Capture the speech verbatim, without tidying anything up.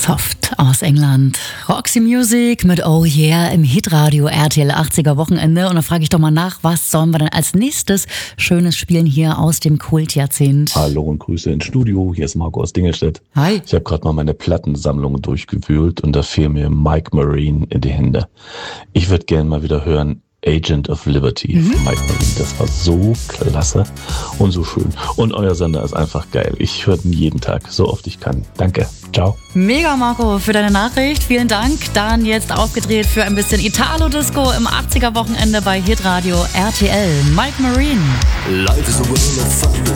Soft aus England. Roxy Music mit Oh Yeah im Hitradio R T L achtziger Wochenende. Und da frage ich doch mal nach, was sollen wir denn als nächstes Schönes spielen hier aus dem Kultjahrzehnt? Hallo und Grüße ins Studio. Hier ist Marco aus Dingelstedt. Hi. Ich habe gerade mal meine Plattensammlung durchgewühlt und da fiel mir Mike Marine in die Hände. Ich würde gerne mal wieder hören Agent of Liberty mhm. von Mike Marine. Das war so klasse und so schön. Und euer Sender ist einfach geil. Ich höre ihn jeden Tag, so oft ich kann. Danke. Ciao. Mega, Marco, für deine Nachricht. Vielen Dank. Dann jetzt aufgedreht für ein bisschen Italo-Disco im achtziger Wochenende bei Hitradio R T L. Mike Marine. Life is a world of fun.